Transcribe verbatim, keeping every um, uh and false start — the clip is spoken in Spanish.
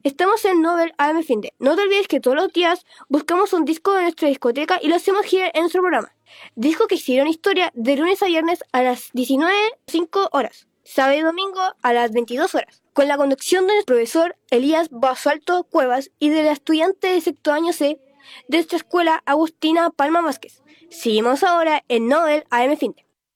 Estamos en Nobel A M Finde. No te olvides que todos los días buscamos un disco de nuestra discoteca y lo hacemos girar en nuestro programa. Disco que hicieron historia de lunes a viernes a las diecinueve cero cinco horas, sábado y domingo a las veintidós horas, con la conducción del profesor Elías Basualto Cuevas y de la estudiante de sexto año C de nuestra escuela, Agustina Palma Vázquez. Seguimos ahora en Nobel A M Finde.